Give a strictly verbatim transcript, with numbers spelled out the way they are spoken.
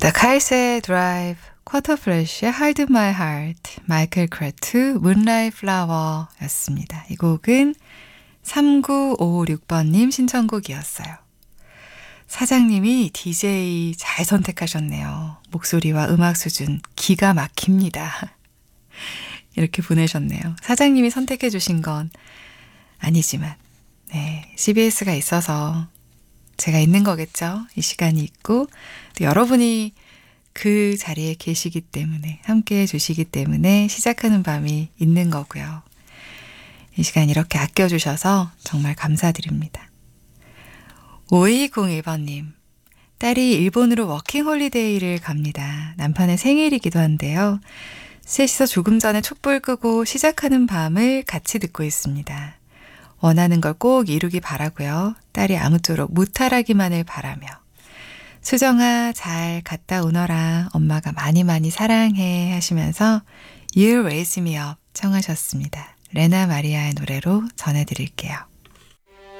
The Kaiser Drive, 쿼터 플래시의 Hide My Heart, 마이클 크레투, Moonlight Flower 였습니다. 이 곡은 삼구오육 번님 신청곡이었어요. 사장님이 디제이 잘 선택하셨네요. 목소리와 음악 수준 기가 막힙니다. 이렇게 보내셨네요. 사장님이 선택해 주신 건 아니지만 네, 씨비에스가 있어서 제가 있는 거겠죠. 이 시간이 있고 또 여러분이 그 자리에 계시기 때문에 함께해 주시기 때문에 시작하는 밤이 있는 거고요. 이 시간 이렇게 아껴주셔서 정말 감사드립니다. 오이공일 번님, 딸이 일본으로 워킹홀리데이를 갑니다. 남편의 생일이기도 한데요. 셋이서 조금 전에 촛불 끄고 시작하는 밤을 같이 듣고 있습니다. 원하는 걸 꼭 이루기 바라고요. 딸이 아무쪼록 무탈하기만을 바라며 수정아 잘 갔다 오너라 엄마가 많이 많이 사랑해 하시면서 You Raise Me Up 청하셨습니다. 레나 마리아의 노래로 전해드릴게요.